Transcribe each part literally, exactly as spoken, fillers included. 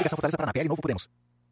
Coligação Fortaleza Paraná, P L Novo Podemos.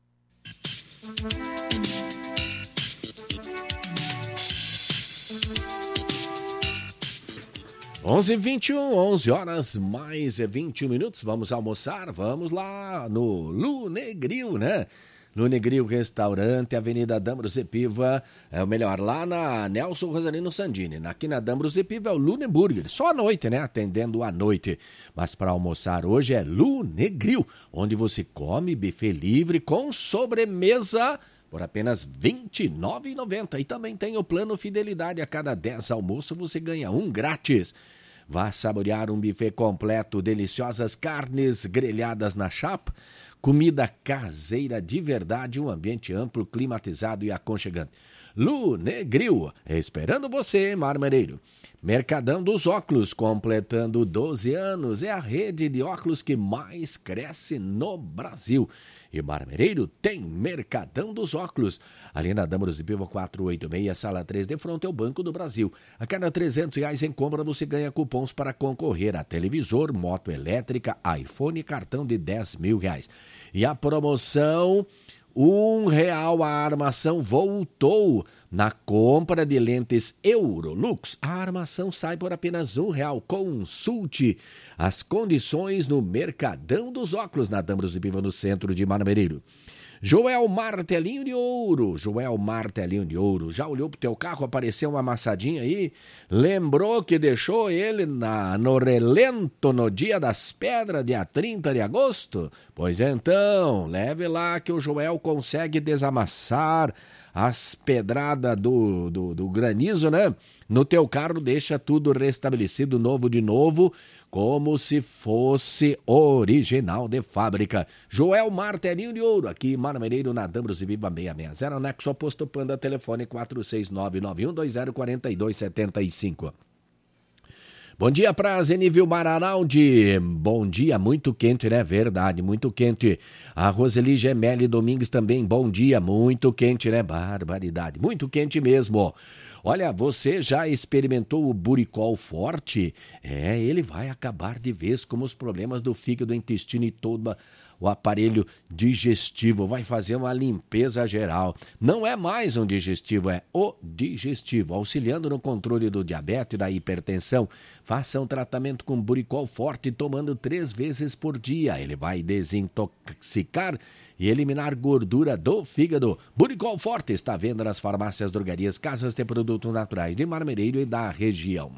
onze e vinte e um, onze horas mais vinte e um minutos. Vamos almoçar, vamos lá no Lunegril, né? Lunegril Restaurante, Avenida Dambros e Piva, é o melhor, lá na Nelson Rosalino Sandini. Aqui na Dambros e Piva é o Luneburger, só à noite, né? Atendendo à noite. Mas para almoçar hoje é Lunegril, onde você come buffet livre com sobremesa por apenas vinte e nove reais e noventa centavos. E também tem o plano Fidelidade. A cada dez almoços você ganha um grátis. Vá saborear um buffet completo, deliciosas carnes grelhadas na chapa, comida caseira de verdade, um ambiente amplo, climatizado e aconchegante. Lunegril, esperando você, Marmereiro. Mercadão dos Óculos, completando doze anos, é a rede de óculos que mais cresce no Brasil. E Marmereiro tem Mercadão dos Óculos. Ali na Dambros e Piva quatrocentos e oitenta e seis, sala três, de frente ao Banco do Brasil. A cada trezentos reais em compra você ganha cupons para concorrer a televisor, moto elétrica, iPhone e cartão de dez mil reais. E a promoção... Um real a armação voltou na compra de lentes Eurolux. A armação sai por apenas um real. Consulte as condições no Mercadão dos Óculos, na Dambros e Piva, no centro de Marmereiro. Joel Martelinho de Ouro, Joel Martelinho de Ouro, já olhou pro teu carro, apareceu uma amassadinha aí, lembrou que deixou ele na, no relento no dia das pedras, dia trinta de agosto? Pois então, leve lá que o Joel consegue desamassar as pedradas do, do, do granizo, né? No teu carro deixa tudo restabelecido, novo de novo, como se fosse original de fábrica. Joel Martelinho de Ouro, aqui em Marmereiro, na Dambros e Viva seiscentos e sessenta, anexo oposto Panda, telefone quatro seis nove nove um dois zero quatro dois sete cinco. Bom dia para Zenivil Mararaldi, bom dia, muito quente, né? Verdade, muito quente. A Roseli Gemelli Domingues também, bom dia, muito quente, né? Barbaridade, muito quente mesmo. Olha, você já experimentou o Buricol Forte? É, ele vai acabar de vez com os problemas do fígado, intestino e todo o aparelho digestivo. Vai fazer uma limpeza geral. Não é mais um digestivo, é o digestivo. Auxiliando no controle do diabetes e da hipertensão. Faça um tratamento com Buricol Forte tomando três vezes por dia. Ele vai desintoxicar e eliminar gordura do fígado. Buricol Forte está à venda nas farmácias, drogarias, casas de produtos naturais de Marmereiro e da região.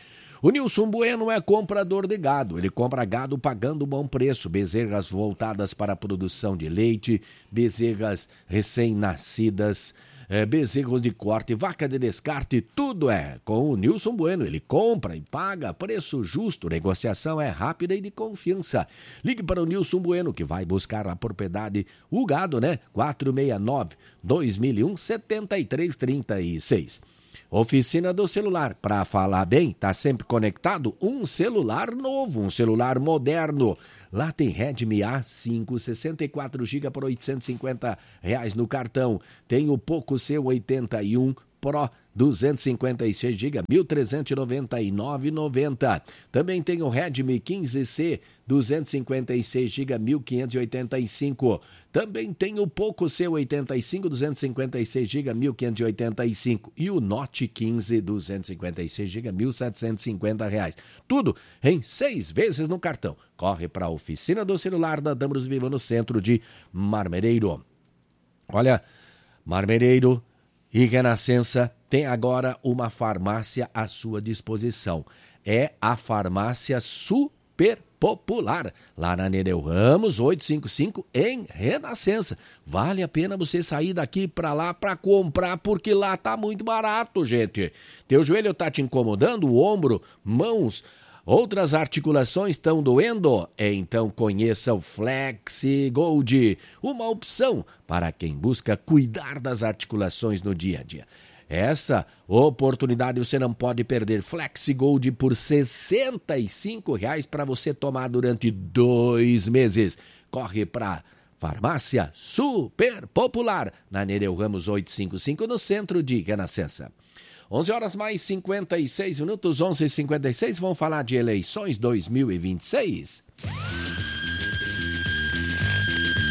O Nilson Bueno é comprador de gado. Ele compra gado pagando bom preço. Bezerras voltadas para a produção de leite, bezerras recém-nascidas, é, bezerros de corte, vaca de descarte, tudo é com o Nilson Bueno. Ele compra e paga preço justo. Negociação é rápida e de confiança. Ligue para o Nilson Bueno, que vai buscar a propriedade, o gado, né? quatro seis nove, dois mil e um, sete três três seis. Oficina do celular, para falar bem, tá sempre conectado, um celular novo, um celular moderno. Lá tem Redmi A cinco, sessenta e quatro gigabytes por oitocentos e cinquenta reais no cartão. Tem o Poco C oitenta e um Pro, duzentos e cinquenta e seis gigabytes, mil trezentos e noventa e nove reais e noventa centavos. Também tem o Redmi quinze C, duzentos e cinquenta e seis gigabytes, mil quinhentos e oitenta e cinco reais. Também tem o Poco C oitenta e cinco, duzentos e cinquenta e seis gigabytes, mil quinhentos e oitenta e cinco reais. E o Note quinze, duzentos e cinquenta e seis gigabytes, mil setecentos e cinquenta reais. Tudo em seis vezes no cartão. Corre para a oficina do celular da Dambros Viva, no centro de Marmereiro. Olha, Marmereiro e Renascença tem agora uma farmácia à sua disposição. É a farmácia Super Popular, lá na Nereu Ramos, oitocentos e cinquenta e cinco, em Renascença. Vale a pena você sair daqui para lá para comprar, porque lá tá muito barato, gente. Teu joelho tá te incomodando, o ombro, mãos, outras articulações estão doendo? Então conheça o Flexi Gold, uma opção para quem busca cuidar das articulações no dia a dia. Esta oportunidade você não pode perder. Flexi Gold por sessenta e cinco reais para você tomar durante dois meses. Corre para Farmácia Super Popular, na Nereu Ramos oitocentos e cinquenta e cinco, no centro de Renascença. onze horas mais cinquenta e seis minutos, onze e cinquenta e seis, vamos falar de eleições dois mil e vinte e seis.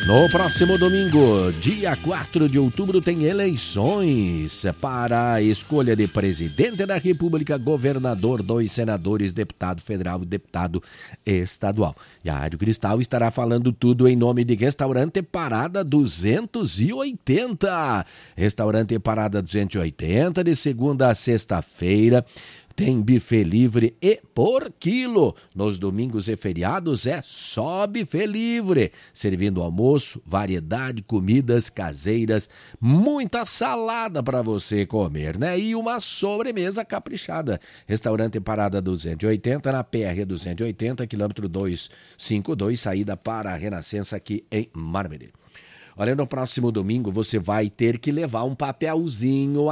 No próximo domingo, dia quatro de outubro, tem eleições para a escolha de presidente da República, governador, dois senadores, deputado federal e deputado estadual. E a Rádio Cristal estará falando tudo em nome de Restaurante Parada duzentos e oitenta. Restaurante Parada duzentos e oitenta, de segunda a sexta-feira. Tem buffet livre e por quilo. Nos domingos e feriados é só buffet livre. Servindo almoço, variedade, comidas caseiras, muita salada para você comer, né? E uma sobremesa caprichada. Restaurante Parada duzentos e oitenta, na P R duzentos e oitenta, quilômetro duzentos e cinquenta e dois, saída para a Renascença aqui em Marmeleiro. Olha, no próximo domingo você vai ter que levar um papelzinho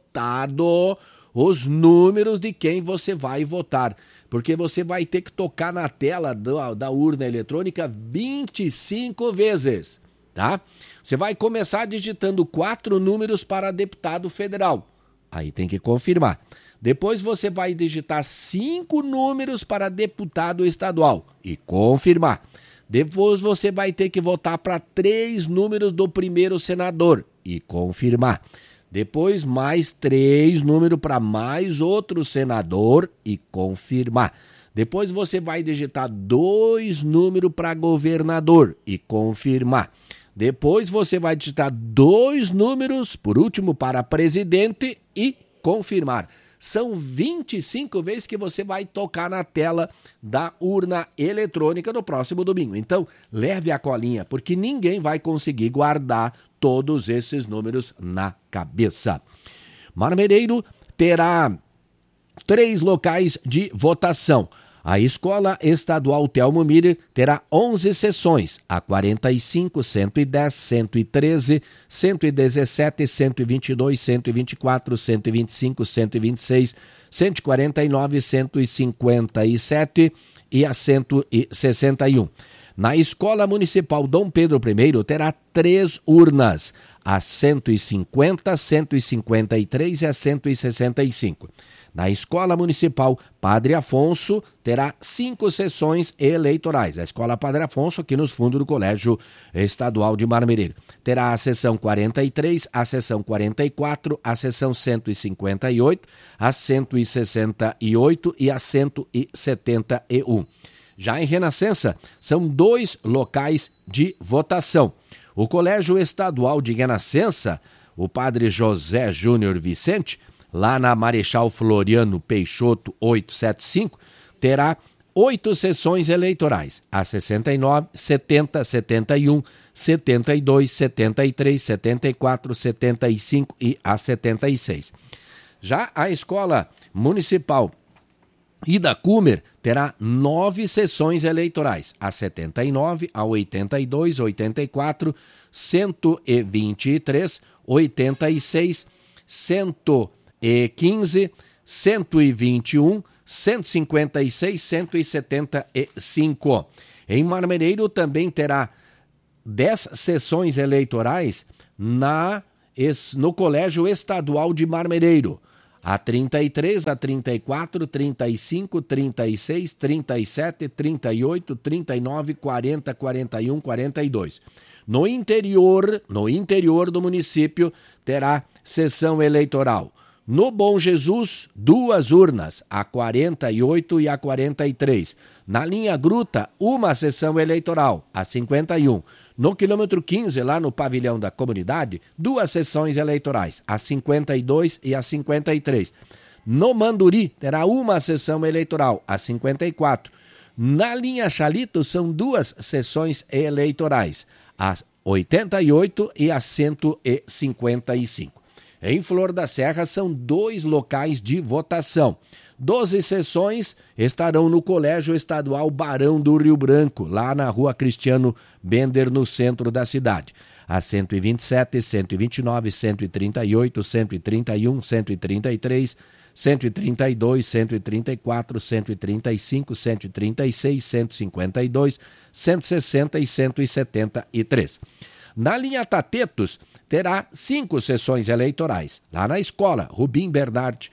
anotado os números de quem você vai votar, porque você vai ter que tocar na tela da, da urna eletrônica vinte e cinco vezes, tá? Você vai começar digitando quatro números para deputado federal, aí tem que confirmar. Depois você vai digitar cinco números para deputado estadual e confirmar. Depois você vai ter que votar para três números do primeiro senador e confirmar. Depois mais três números para mais outro senador e confirmar. Depois você vai digitar dois números para governador e confirmar. Depois você vai digitar dois números, por último, para presidente e confirmar. São vinte e cinco vezes que você vai tocar na tela da urna eletrônica no próximo domingo. Então, leve a colinha, porque ninguém vai conseguir guardar todos esses números na cabeça. Marmeleiro terá três locais de votação. A Escola Estadual Telmo Miller terá onze sessões, a quarenta e cinco, cento e dez, cento e treze, cento e dezessete, cento e vinte e dois, cento e vinte e quatro, cento e vinte e cinco, cento e vinte e seis, cento e quarenta e nove, cento e cinquenta e sete e a cento e sessenta e um. Na Escola Municipal Dom Pedro I terá três urnas, a cento e cinquenta, cento e cinquenta e três e a cento e sessenta e cinco. Na Escola Municipal Padre Afonso, terá cinco sessões eleitorais. A Escola Padre Afonso, aqui nos fundos do Colégio Estadual de Marmeleiro. Terá a sessão quarenta e três, a sessão quarenta e quatro, a sessão cento e cinquenta e oito, a cento e sessenta e oito e a cento e setenta e um. Já em Renascença, são dois locais de votação. O Colégio Estadual de Renascença, o Padre José Júnior Vicente, lá na Marechal Floriano Peixoto oitocentos e setenta e cinco, terá oito sessões eleitorais, a sessenta e nove, setenta, setenta e um, setenta e dois, setenta e três, setenta e quatro, setenta e cinco e a setenta e seis. Já a Escola Municipal Ida Kumer terá nove sessões eleitorais, a setenta e nove, a oitenta e dois, oitenta e quatro, cento e vinte e três, oitenta e seis, cento e quinze, cento e vinte e um, cento e cinquenta e seis, cento e setenta e cinco. Em Marmeleiro também terá dez sessões eleitorais na, no Colégio Estadual de Marmeleiro. A trinta e três, a trinta e quatro, trinta e cinco, trinta e seis, trinta e sete, trinta e oito, trinta e nove, quarenta, quarenta e um, quarenta e dois. No interior, no interior do município, terá sessão eleitoral. No Bom Jesus, duas urnas, a quarenta e oito e a quarenta e três. Na linha Gruta, uma sessão eleitoral, a cinquenta e um. No quilômetro quinze, lá no pavilhão da comunidade, duas sessões eleitorais, a cinquenta e dois e a cinquenta e três. No Manduri, terá uma sessão eleitoral, a cinquenta e quatro. Na linha Chalito, são duas sessões eleitorais, a oitenta e oito e a cento e cinquenta e cinco. Em Flor da Serra, são dois locais de votação. Doze sessões estarão no Colégio Estadual Barão do Rio Branco, lá na Rua Cristiano Bender, no centro da cidade. A cento e vinte e sete, cento e vinte e nove, cento e trinta e oito, cento e trinta e um, cento e trinta e três, cento e trinta e dois, cento e trinta e quatro, cento e trinta e cinco, cento e trinta e seis, cento e cinquenta e dois, cento e sessenta e cento e setenta e três. Na linha Tapetos, terá cinco sessões eleitorais, lá na escola Rubim Bernardi,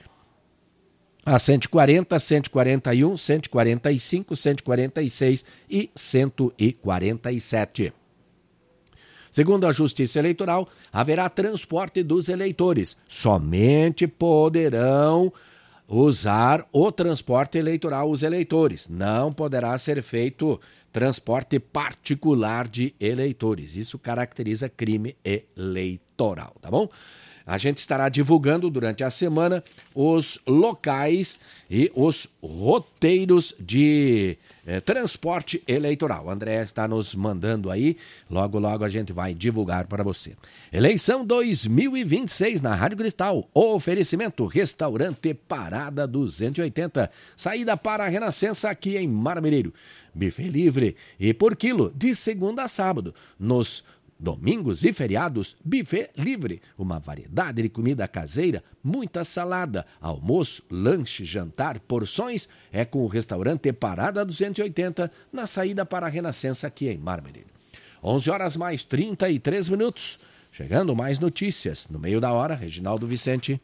a cento e quarenta, cento e quarenta e um, cento e quarenta e cinco, cento e quarenta e seis e cento e quarenta e sete. Segundo a Justiça Eleitoral, haverá transporte dos eleitores. Somente poderão usar o transporte eleitoral os eleitores. Não poderá ser feito transporte particular de eleitores. Isso caracteriza crime eleitoral, tá bom? A gente estará divulgando durante a semana os locais e os roteiros de eh, transporte eleitoral. O André está nos mandando aí, logo logo a gente vai divulgar para você. Eleição dois mil e vinte e seis na Rádio Cristal. Oferecimento Restaurante Parada duzentos e oitenta. Saída para a Renascença aqui em Marmeleiro. Buffet livre e por quilo de segunda a sábado. Nos domingos e feriados, buffet livre. Uma variedade de comida caseira, muita salada, almoço, lanche, jantar, porções. É com o restaurante Parada duzentos e oitenta, na saída para a Renascença aqui em Marmeleiro. onze horas mais trinta e três minutos. Chegando mais notícias. No meio da hora, Reginaldo Vicente.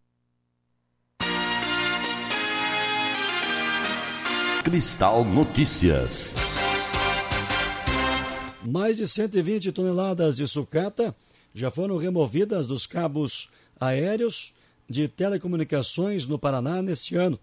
Cristal Notícias. Mais de cento e vinte toneladas de sucata já foram removidas dos cabos aéreos de telecomunicações no Paraná neste ano.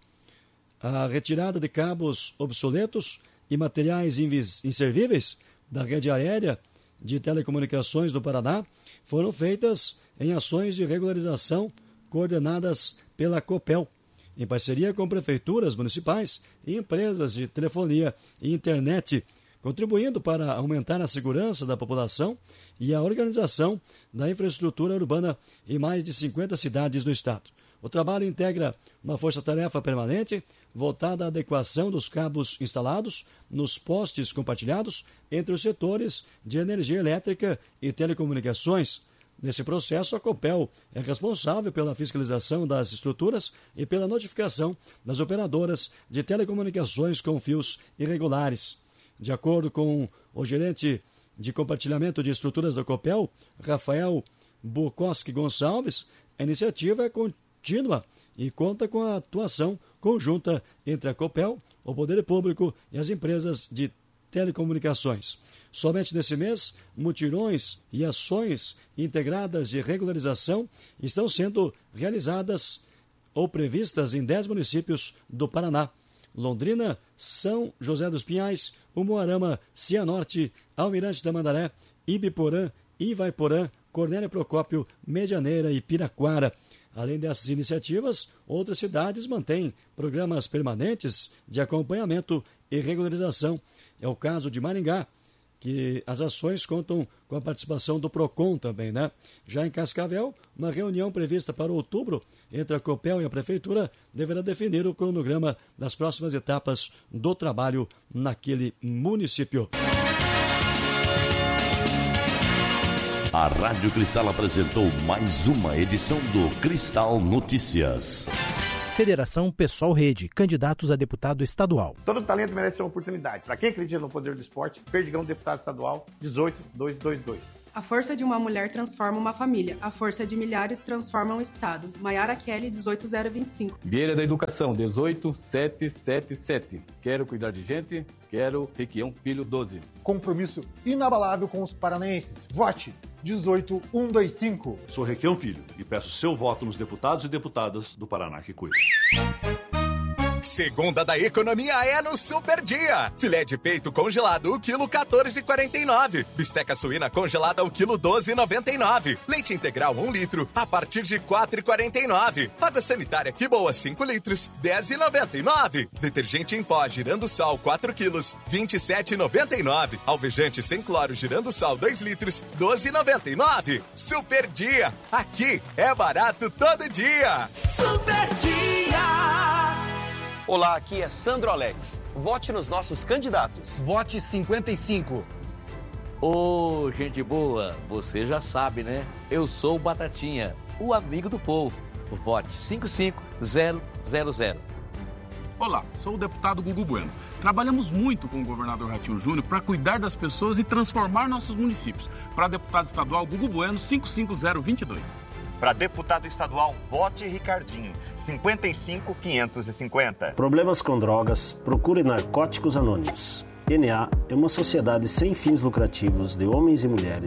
A retirada de cabos obsoletos e materiais inservíveis da rede aérea de telecomunicações do Paraná foram feitas em ações de regularização coordenadas pela Copel, em parceria com prefeituras municipais e empresas de telefonia e internet, contribuindo para aumentar a segurança da população e a organização da infraestrutura urbana em mais de cinquenta cidades do estado. O trabalho integra uma força-tarefa permanente voltada à adequação dos cabos instalados nos postes compartilhados entre os setores de energia elétrica e telecomunicações. Nesse processo, a Copel é responsável pela fiscalização das estruturas e pela notificação das operadoras de telecomunicações com fios irregulares. De acordo com o gerente de compartilhamento de estruturas da Copel, Rafael Bukowski Gonçalves, a iniciativa é contínua e conta com a atuação conjunta entre a Copel, o Poder Público e as empresas de telecomunicações. Somente nesse mês, mutirões e ações integradas de regularização estão sendo realizadas ou previstas em dez municípios do Paraná: Londrina, São José dos Pinhais, Umuarama, Cianorte, Almirante Tamandaré, Ibiporã, Ivaiporã, Cornélio Procópio, Medianeira e Piraquara. Além dessas iniciativas, outras cidades mantêm programas permanentes de acompanhamento e regularização. É o caso de Maringá, que as ações contam com a participação do PROCON também, né? Já em Cascavel, uma reunião prevista para outubro entre a Copel e a Prefeitura deverá definir o cronograma das próximas etapas do trabalho naquele município. A Rádio Cristal apresentou mais uma edição do Cristal Notícias. Federação Pessoal Rede, candidatos a deputado estadual. Todo talento merece uma oportunidade. Para quem acredita no poder do esporte, Perdigão, deputado estadual, dezoito mil duzentos e vinte e dois. A força de uma mulher transforma uma família. A força de milhares transforma um estado. Maiara Kelly, dezoito mil vinte e cinco. Vieira da Educação, dezoito mil setecentos e setenta e sete. Quero cuidar de gente, quero Requião Filho, doze. Compromisso inabalável com os paranaenses. Vote dezoito mil cento e vinte e cinco. Sou Requião Filho e peço seu voto nos deputados e deputadas do Paraná que cuida. Segunda da economia é no Super Dia. Filé de peito congelado, o quilo quatorze reais e quarenta e nove centavos. Bisteca suína congelada, o quilo doze reais e noventa e nove centavos. Leite integral um litro, a partir de quatro reais e quarenta e nove centavos. Água sanitária Que Boa cinco litros, dez reais e noventa e nove centavos. Detergente em pó Girando Sol quatro quilos, vinte e sete reais e noventa e nove centavos. Alvejante sem cloro Girando Sol dois litros, doze reais e noventa e nove centavos. Super Dia. Aqui é barato todo dia. Super Dia. Olá, aqui é Sandro Alex. Vote nos nossos candidatos. Vote cinquenta e cinco. Ô, oh, gente boa, você já sabe, né? Eu sou o Batatinha, o amigo do povo. Vote cinco cinco zero zero zero. Olá, sou o deputado Gugu Bueno. Trabalhamos muito com o governador Ratinho Júnior para cuidar das pessoas e transformar nossos municípios. Para deputado estadual, Gugu Bueno, cinco cinco zero dois dois. Para deputado estadual, vote Ricardinho, cinquenta e cinco mil quinhentos e cinquenta. Problemas com drogas, procure Narcóticos Anônimos. N A é uma sociedade sem fins lucrativos de homens e mulheres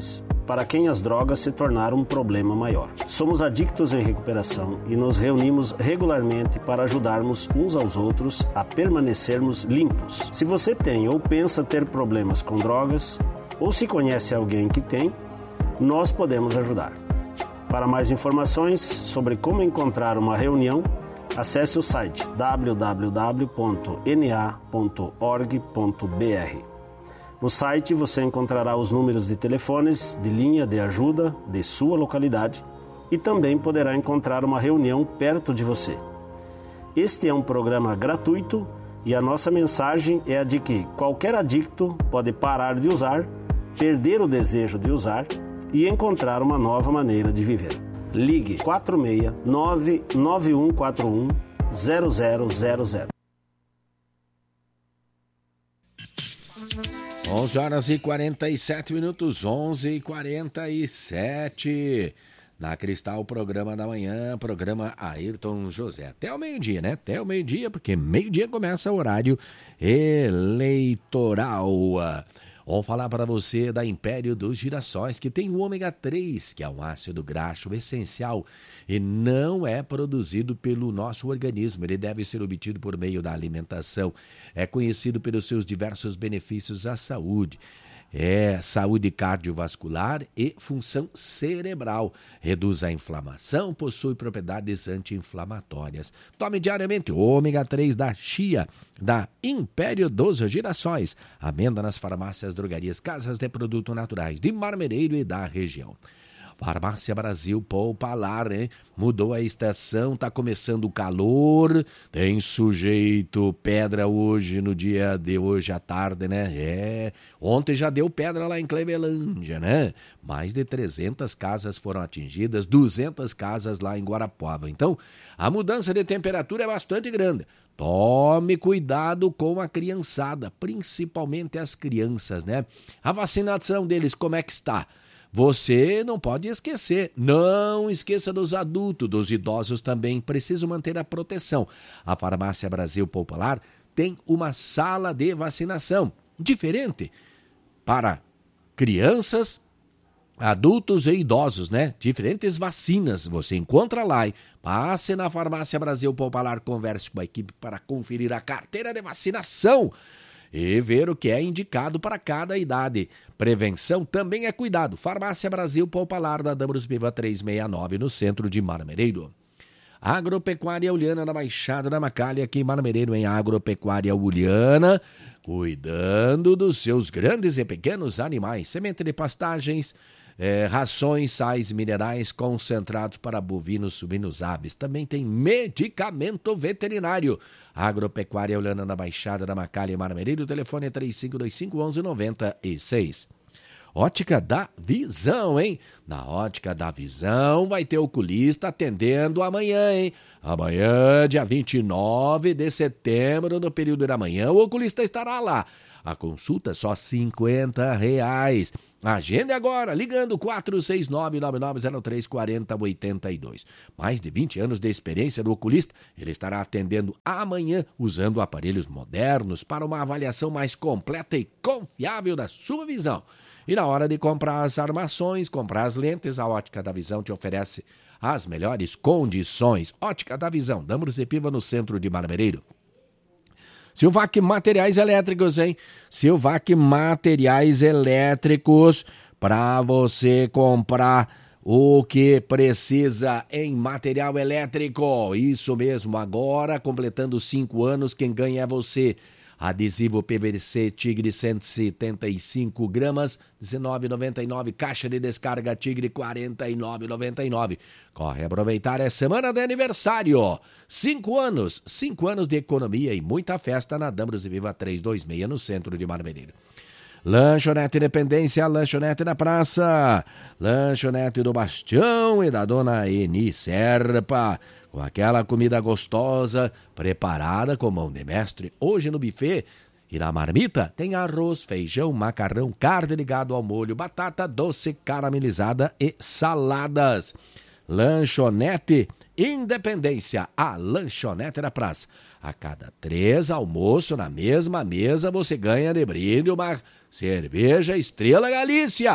para quem as drogas se tornaram um problema maior. Somos adictos em recuperação e nos reunimos regularmente para ajudarmos uns aos outros a permanecermos limpos. Se você tem ou pensa ter problemas com drogas, ou se conhece alguém que tem, nós podemos ajudar. Para mais informações sobre como encontrar uma reunião, acesse o site w w w ponto n a ponto org ponto b r. No site você encontrará os números de telefones de linha de ajuda de sua localidade e também poderá encontrar uma reunião perto de você. Este é um programa gratuito e a nossa mensagem é a de que qualquer adicto pode parar de usar, perder o desejo de usar e encontrar uma nova maneira de viver. Ligue quatro seis nove nove um quatro um zero zero zero zero. onze horas e quarenta e sete minutos, onze e quarenta e sete. Na Cristal, programa da manhã, programa Ayrton José. Até o meio-dia, né? Até o meio-dia, porque meio-dia começa o horário eleitoral. Vamos falar para você da Império dos Girassóis, que tem o ômega três, que é um ácido graxo essencial e não é produzido pelo nosso organismo. Ele deve ser obtido por meio da alimentação. É conhecido pelos seus diversos benefícios à saúde. É saúde cardiovascular e função cerebral. Reduz a inflamação, possui propriedades anti-inflamatórias. Tome diariamente o ômega três da Chia, da Império dos Girassóis. Amenda nas farmácias, drogarias, casas de produtos naturais de Marmereiro e da região. Farmácia Brasil Poupalar, hein? Mudou a estação, tá começando o calor, tem sujeito pedra hoje, no dia de hoje à tarde, né? É, ontem já deu pedra lá em Clevelândia, né? Mais de trezentas casas foram atingidas, duzentas casas lá em Guarapuava. Então, a mudança de temperatura é bastante grande. Tome cuidado com a criançada, principalmente as crianças, né? A vacinação deles, como é que está? Você não pode esquecer, não esqueça dos adultos, dos idosos também, preciso manter a proteção. A Farmácia Brasil Popular tem uma sala de vacinação diferente para crianças, adultos e idosos, né? Diferentes vacinas você encontra lá, hein? Passe na Farmácia Brasil Popular, converse com a equipe para conferir a carteira de vacinação e ver o que é indicado para cada idade. Prevenção também é cuidado. Farmácia Brasil Popular da Dambros Piva trezentos e sessenta e nove, no centro de Marmereiro. Agropecuária Uliana, na Baixada da Macalha, aqui em Marmereiro, em Agropecuária Uliana, cuidando dos seus grandes e pequenos animais. Semente de pastagens, é, rações, sais minerais concentrados para bovinos, suínos, aves. Também tem medicamento veterinário. Agropecuária Uliana, na Baixada da Macalha, em Marmereiro. O telefone é três cinco dois cinco, um um nove seis. Ótica da Visão, hein? Na Ótica da Visão vai ter oculista atendendo amanhã, hein? Amanhã, dia vinte e nove de setembro, no período da manhã, o oculista estará lá. A consulta é só cinquenta reais. Agende agora, ligando quatro seis nove, nove nove zero três, quatro zero oito dois. Mais de vinte anos de experiência do oculista, ele estará atendendo amanhã, usando aparelhos modernos para uma avaliação mais completa e confiável da sua visão. E na hora de comprar as armações, comprar as lentes, a Ótica da Visão te oferece as melhores condições. Ótica da Visão, Dambros e Piva, no centro de Marmereiro. Silvac Materiais Elétricos, hein? Silvac Materiais Elétricos, para você comprar o que precisa em material elétrico. Isso mesmo, agora, completando cinco anos, quem ganha é você. Adesivo P V C Tigre cento e setenta e cinco gramas, dezenove reais e noventa e nove centavos. Caixa de descarga Tigre quarenta e nove reais e noventa e nove centavos. Corre aproveitar, é semana de aniversário. Cinco anos, cinco anos de economia e muita festa na Dambros e Viva trezentos e vinte e seis, no centro de Marmereiro. Lanchonete Independência, lanchonete da praça, lanchonete do Bastião e da dona Eni Serpa. Com aquela comida gostosa, preparada com mão de mestre. Hoje no buffet e na marmita tem arroz, feijão, macarrão, carne ligado ao molho, batata doce caramelizada e saladas. Lanchonete Independência, a lanchonete da praça. A cada três almoços na mesma mesa você ganha de brinde uma cerveja Estrela Galícia.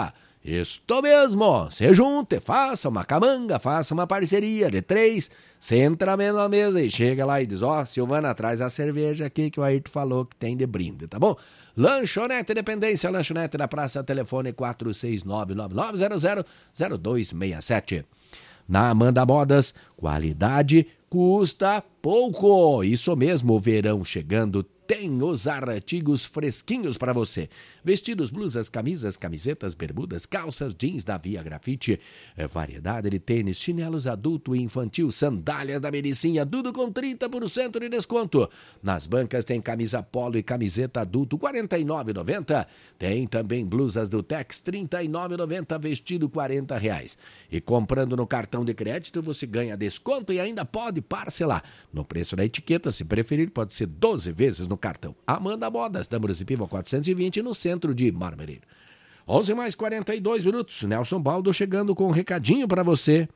Isto mesmo, se junte, faça uma camanga, faça uma parceria de três, senta na mesma mesa e chega lá e diz, ó, oh, Silvana, traz a cerveja aqui que o Ayrton falou que tem de brinde, tá bom? Lanchonete Independência, lanchonete da praça, telefone quatro seis nove nove nove zero zero zero dois seis sete. Na Amanda Modas, qualidade custa pouco, isso mesmo, o verão chegando, tem os artigos fresquinhos para você. Vestidos, blusas, camisas, camisetas, bermudas, calças, jeans da Via Grafite. É variedade de tênis, chinelos adulto e infantil, sandálias da Mericinha, tudo com trinta por cento de desconto. Nas bancas tem camisa polo e camiseta adulto, quarenta e nove reais e noventa centavos. Tem também blusas do Tex, trinta e nove reais e noventa centavos, vestido quarenta reais. E comprando no cartão de crédito, você ganha desconto e ainda pode parcelar. No preço da etiqueta, se preferir, pode ser doze vezes no cartão. Amanda Modas, Dâmaros e Piva quatrocentos e vinte, no centro de Marmeleiro. onze mais quarenta e dois minutos. Nelson Baldo chegando com um recadinho para você.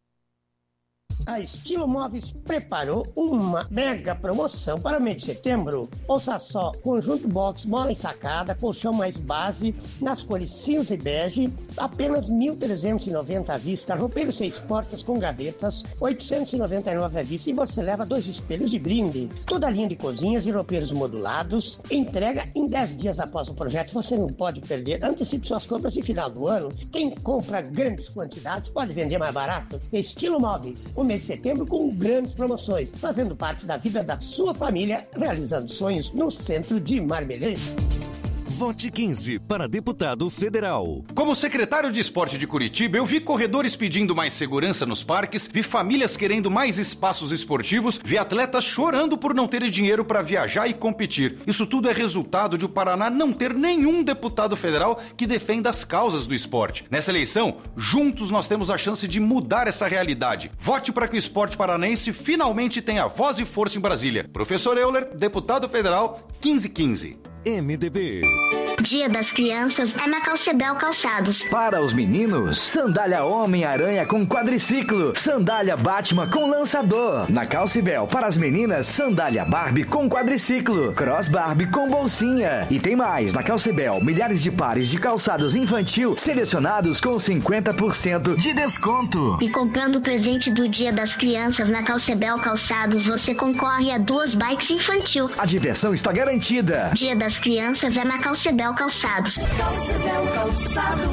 A Estilo Móveis preparou uma mega promoção para o mês de setembro. Ouça só, conjunto box, mola ensacada, colchão mais base, nas cores cinza e bege, apenas mil trezentos e noventa reais à vista, roupeiro seis portas com gavetas, oitocentos e noventa e nove reais à vista, e você leva dois espelhos de brinde. Toda a linha de cozinhas e roupeiros modulados, entrega em dez dias após o projeto, você não pode perder. Antecipe suas compras e final do ano, quem compra grandes quantidades pode vender mais barato. Estilo Móveis, o mês de setembro com grandes promoções, fazendo parte da vida da sua família, realizando sonhos no centro de Marmeleiro. Vote quinze para deputado federal. Como secretário de esporte de Curitiba, eu vi corredores pedindo mais segurança nos parques, vi famílias querendo mais espaços esportivos, vi atletas chorando por não terem dinheiro para viajar e competir. Isso tudo é resultado de o Paraná não ter nenhum deputado federal que defenda as causas do esporte. Nessa eleição, juntos nós temos a chance de mudar essa realidade. Vote para que o esporte paranaense finalmente tenha voz e força em Brasília. Professor Euler, deputado federal, quinze quinze. M D B. Dia das Crianças é na Calcebel Calçados. Para os meninos, sandália Homem-Aranha com quadriciclo, sandália Batman com lançador. Na Calcebel, para as meninas, sandália Barbie com quadriciclo, cross Barbie com bolsinha. E tem mais, na Calcebel, milhares de pares de calçados infantil selecionados com cinquenta por cento de desconto. E comprando o presente do Dia das Crianças na Calcebel Calçados, você concorre a duas bikes infantil. A diversão está garantida. Dia das Crianças é na Calcebel Calçados. Calcebel Calçados.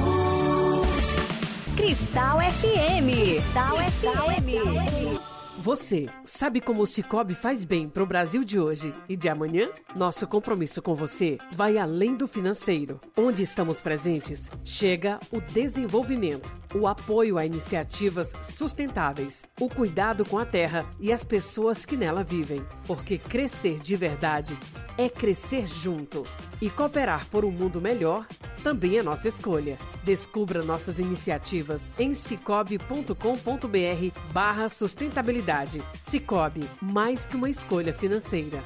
Cristal F M. Cristal F M. Você sabe como o Sicoob faz bem para o Brasil de hoje e de amanhã? Nosso compromisso com você vai além do financeiro. Onde estamos presentes, chega o desenvolvimento, o apoio a iniciativas sustentáveis, o cuidado com a terra e as pessoas que nela vivem. Porque crescer de verdade é crescer junto. E cooperar por um mundo melhor também é nossa escolha. Descubra nossas iniciativas em cicobi ponto com ponto br barra sustentabilidade. Cicobi, mais que uma escolha financeira.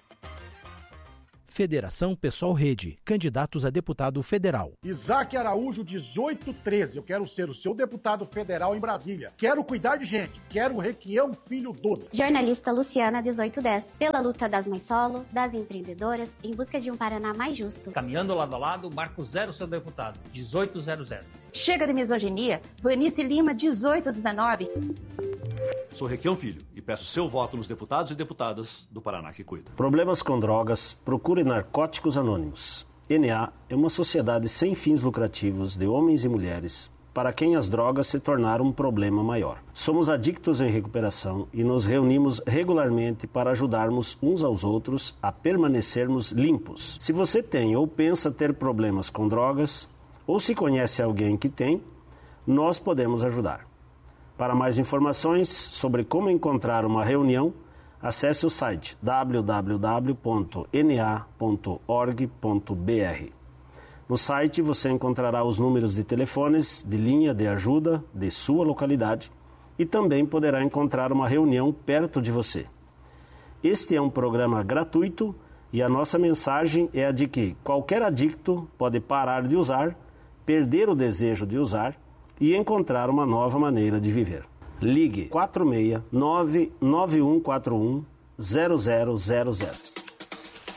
Federação Pessoal Rede, candidatos a deputado federal. Isaac Araújo, dezoito treze. Eu quero ser o seu deputado federal em Brasília. Quero cuidar de gente. Quero Requião Filho doze. Jornalista Luciana, dezoito dez. Pela luta das mães solo, das empreendedoras, em busca de um Paraná mais justo. Caminhando lado a lado, marco zero seu deputado, dezoito zero zero. Chega de misoginia, Vanice Lima, dezoito dezenove. Sou Requião Filho e peço seu voto nos deputados e deputadas do Paraná que cuida. Problemas com drogas, procure Narcóticos Anônimos. N A é uma sociedade sem fins lucrativos de homens e mulheres para quem as drogas se tornaram um problema maior. Somos adictos em recuperação e nos reunimos regularmente para ajudarmos uns aos outros a permanecermos limpos. Se você tem ou pensa ter problemas com drogas, ou se conhece alguém que tem, nós podemos ajudar. Para mais informações sobre como encontrar uma reunião, acesse o site w w w ponto n a ponto org ponto b r. No site você encontrará os números de telefones de linha de ajuda de sua localidade e também poderá encontrar uma reunião perto de você. Este é um programa gratuito e a nossa mensagem é a de que qualquer adicto pode parar de usar, perder o desejo de usar e encontrar uma nova maneira de viver. Ligue quatro seis nove nove um quatro um zero zero zero zero.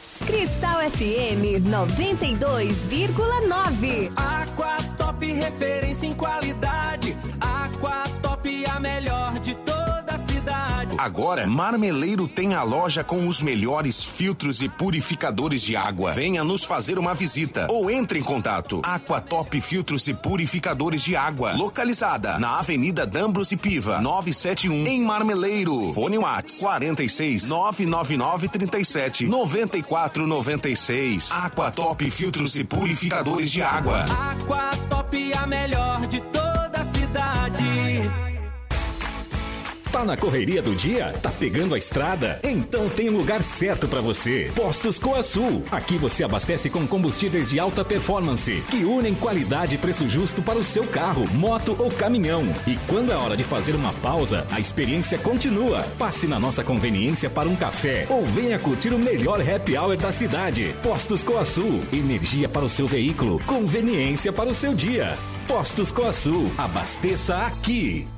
Cristal F M noventa e dois vírgula nove. Aqua Top Referência. Agora, Marmeleiro tem a loja com os melhores filtros e purificadores de água. Venha nos fazer uma visita ou entre em contato. Aquatop Filtros e Purificadores de Água, localizada na Avenida Dambros e Piva, novecentos e setenta e um, em Marmeleiro. Fone Whats quarenta e seis, nove nove nove, trinta e sete, noventa e quatro noventa e seis. Aquatop Filtros e Purificadores de Água. Aquatop, a melhor de toda a cidade. Tá na correria do dia? Tá pegando a estrada? Então tem um lugar certo para você. Postos Coasul. Aqui você abastece com combustíveis de alta performance, que unem qualidade e preço justo para o seu carro, moto ou caminhão. E quando é hora de fazer uma pausa, a experiência continua. Passe na nossa conveniência para um café ou venha curtir o melhor happy hour da cidade. Postos Coasul. Energia para o seu veículo, conveniência para o seu dia. Postos Coasul. Abasteça aqui.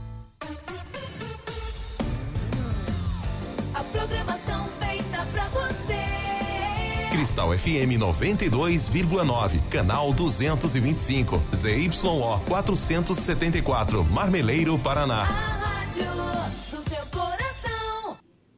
Programação feita pra você. Cristal F M noventa e dois vírgula nove, canal duzentos e vinte e cinco, Z Y O quatrocentos e setenta e quatro, Marmeleiro, Paraná. A rádio do seu coração.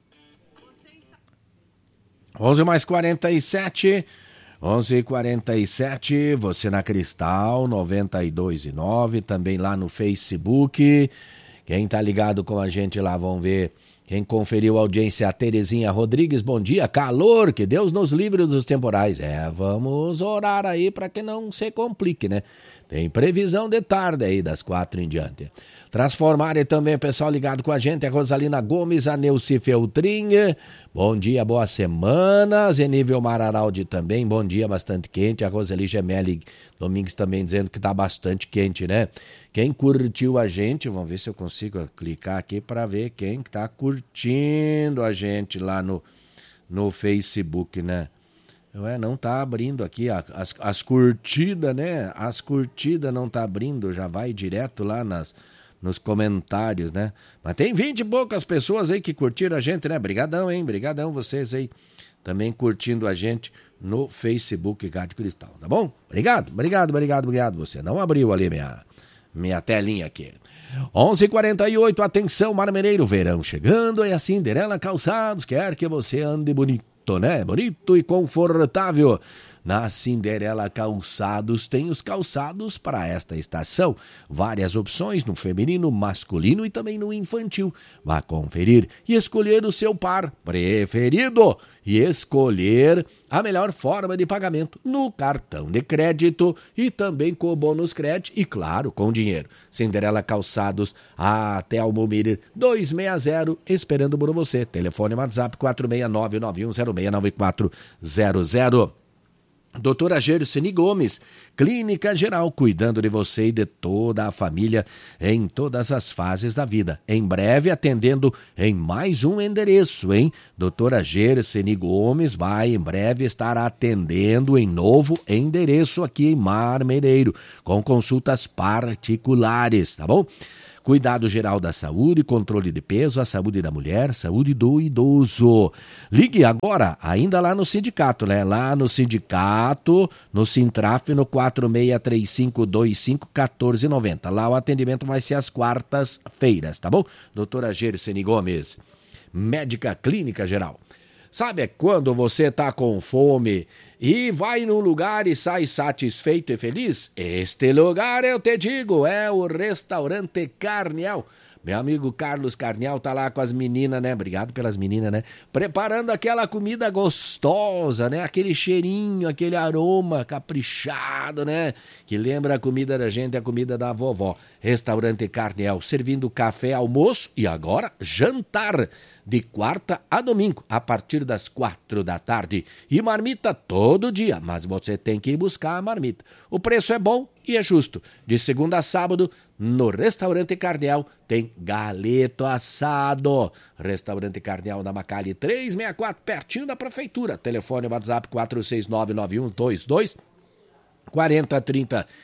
onze mais quarenta e sete, onze e quarenta e sete, você na Cristal noventa e dois e nove, também lá no Facebook. Quem tá ligado com a gente lá, vão ver. Quem conferiu a audiência, a Terezinha Rodrigues, bom dia, calor, que Deus nos livre dos temporais. É, vamos orar aí para que não se complique, né? Tem previsão de tarde aí, das quatro em diante. Transformar e também o pessoal ligado com a gente, a Rosalina Gomes, a Neuci Feltrin, bom dia, boa semana, Zenível Mararaldi também, bom dia, bastante quente, a Roseli Gemelli Domingues também dizendo que tá bastante quente, né? Quem curtiu a gente, vamos ver se eu consigo clicar aqui para ver quem tá curtindo a gente lá no, no Facebook, né? Ué, não tá abrindo aqui as, as curtidas, né? As curtidas não tá abrindo, já vai direto lá nas, nos comentários, né? Mas tem vinte e poucas pessoas aí que curtiram a gente, né? Brigadão, hein? Brigadão vocês aí também curtindo a gente no Facebook Rádio Cristal, tá bom? Obrigado, obrigado, obrigado, obrigado. Você não abriu ali minha, minha telinha aqui. onze e quarenta e oito, atenção, Marmeleiro, verão chegando e a Cinderela Calçados quer que você ande bonito, né? Bonito e confortável. Na Cinderela Calçados tem os calçados para esta estação. Várias opções no feminino, masculino e também no infantil. Vá conferir e escolher o seu par preferido. E escolher a melhor forma de pagamento no cartão de crédito e também com o bônus crédito e, claro, com dinheiro. Cinderela Calçados, até Almomir duzentos e sessenta, esperando por você. Telefone WhatsApp quatro seis nove nove um zero seis nove quatro zero zero. Doutora Gerseni Gomes, Clínica Geral, cuidando de você e de toda a família em todas as fases da vida. Em breve atendendo em mais um endereço, hein? Doutora Gerseni Gomes vai em breve estar atendendo em novo endereço aqui em Marmeleiro, com consultas particulares, tá bom? Cuidado geral da saúde, controle de peso, a saúde da mulher, saúde do idoso. Ligue agora, ainda lá no sindicato, né? Lá no sindicato, no Sintraf, no quatro seis três cinco dois cinco um quatro nove zero. Lá o atendimento vai ser às quartas-feiras, tá bom? Doutora Gerseni Gomes, médica clínica geral. Sabe quando você tá com fome e vai num lugar e sai satisfeito e feliz? Este lugar, eu te digo, é o Restaurante Carniel. Meu amigo Carlos Carniel tá lá com as meninas, né? Obrigado pelas meninas, né? Preparando aquela comida gostosa, né? Aquele cheirinho, aquele aroma caprichado, né? Que lembra a comida da gente, a comida da vovó. Restaurante Carniel, servindo café, almoço e agora jantar. De quarta a domingo, a partir das quatro da tarde. E marmita todo dia, mas você tem que ir buscar a marmita. O preço é bom e é justo. De segunda a sábado, no Restaurante Carniel, tem galeto assado. Restaurante Carniel na Macali trezentos e sessenta e quatro, pertinho da prefeitura. Telefone WhatsApp quatro seis nove nove um dois dois quatro zero três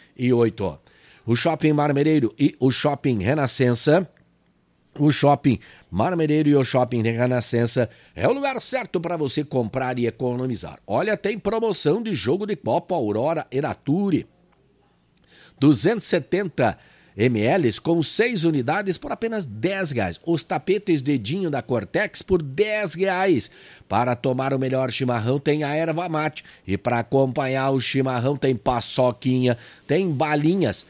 oito. O Shopping Marmeleiro e o Shopping Renascença. O Shopping Marmeleiro e o Shopping Renascença é o lugar certo para você comprar e economizar. Olha, tem promoção de jogo de copo Aurora e Nature. duzentos e setenta mililitros com seis unidades por apenas dez reais. Os tapetes dedinho da Cortex por dez reais. Para tomar o melhor chimarrão tem a erva mate. E para acompanhar o chimarrão tem paçoquinha, tem balinhas.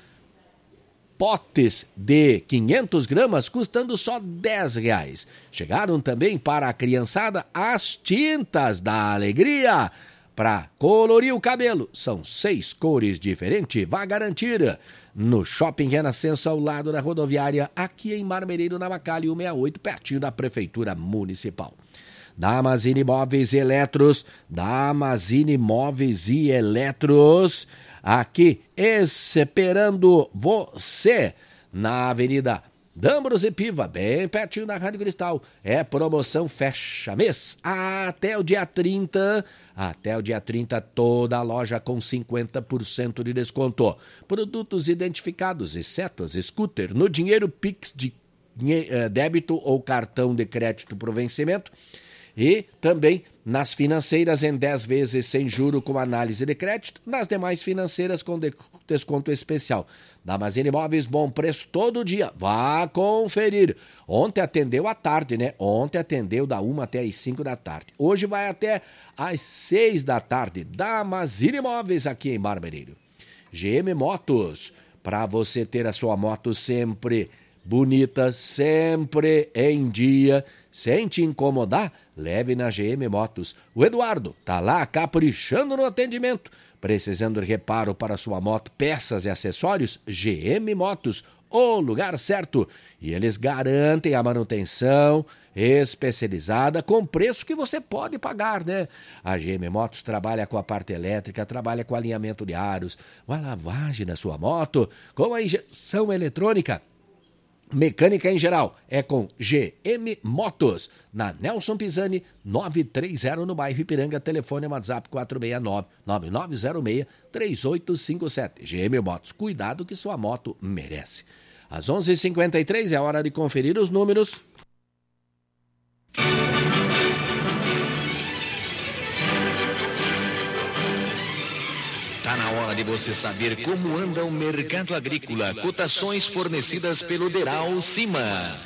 Potes de quinhentas gramas custando só dez reais. Chegaram também para a criançada as tintas da alegria. Para colorir o cabelo, são seis cores diferentes, vai garantir. No Shopping Renascença, ao lado da rodoviária, aqui em Marmereiro, na Macalha cento e sessenta e oito, pertinho da Prefeitura Municipal. Damazine Móveis e Eletros, Damazine Móveis e Eletros, aqui esperando você, na Avenida D'Ambrosio Piva, bem pertinho da Rádio Cristal. É promoção fecha mês até o dia trinta. Até o dia trinta, toda a loja com cinquenta por cento de desconto. Produtos identificados, exceto as scooter, no dinheiro Pix de débito ou cartão de crédito por vencimento. E também nas financeiras em dez vezes sem juro com análise de crédito, nas demais financeiras com desconto especial. Damazine Móveis, bom preço todo dia. Vá conferir. Ontem atendeu à tarde, né? Ontem atendeu da uma até as cinco da tarde. Hoje vai até às seis da tarde. Damazine Móveis aqui em Marmereiro. G M Motos, para você ter a sua moto sempre bonita, sempre em dia, sem te incomodar, leve na G M Motos. O Eduardo tá lá caprichando no atendimento. Precisando de reparo para sua moto, peças e acessórios? G M Motos, o lugar certo. E eles garantem a manutenção especializada com preço que você pode pagar, né? A G M Motos trabalha com a parte elétrica, trabalha com alinhamento de aros, uma lavagem da sua moto, com a injeção eletrônica. Mecânica em geral é com G M Motos, na Nelson Pisani, nove três zero no bairro Ipiranga, telefone WhatsApp quatro seis nove, nove nove zero seis, três oito cinco sete. G M Motos, cuidado que sua moto merece. Às onze e cinquenta e três é hora de conferir os números. Está na hora de você saber como anda o mercado agrícola. Cotações fornecidas pelo Deral Cima.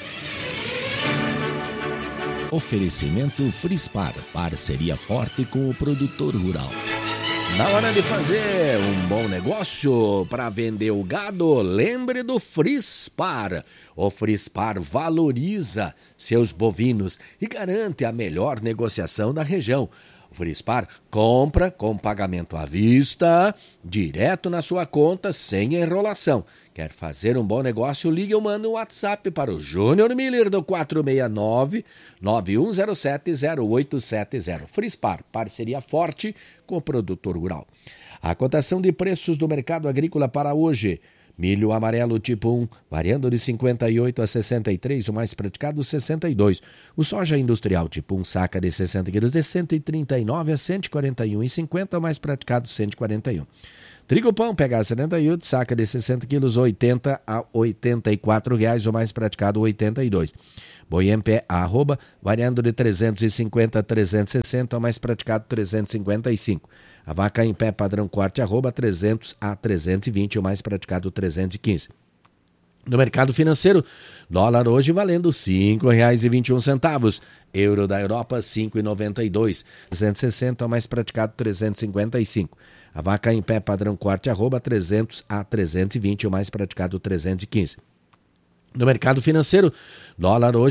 Oferecimento Frispar, parceria forte com o produtor rural. Na hora de fazer um bom negócio para vender o gado, lembre do Frispar. O Frispar valoriza seus bovinos e garante a melhor negociação da região. O Frispar compra com pagamento à vista, direto na sua conta, sem enrolação. Quer fazer um bom negócio? Ligue ou manda um WhatsApp para o Júnior Miller do quatro seis nove, nove um zero sete, zero oito sete zero. Frispar, parceria forte com o produtor rural. A cotação de preços do mercado agrícola para hoje. Milho amarelo tipo um, variando de cinquenta e oito a sessenta e três, o mais praticado sessenta e dois. O soja industrial tipo um, saca de sessenta quilos, de cento e trinta e nove a cento e quarenta e um e cinquenta, o mais praticado cento e quarenta e um. Trigo pão, P H setenta e oito, saca de sessenta quilos, oitenta a oitenta e quatro reais, o mais praticado oitenta e dois. Boi em pé, arroba, variando de trezentos e cinquenta a trezentos e sessenta, o mais praticado trezentos e cinquenta e cinco. A vaca em pé padrão corte, arroba, trezentos a trezentos e vinte, o mais praticado trezentos e quinze. No mercado financeiro, dólar hoje valendo cinco reais e vinte e um centavos. Euro da Europa, cinco reais e noventa e dois. trezentos e sessenta, o mais praticado trezentos e cinquenta e cinco. A vaca em pé padrão corte, arroba, trezentos a trezentos e vinte, o mais praticado trezentos e quinze. No mercado financeiro, dólar hoje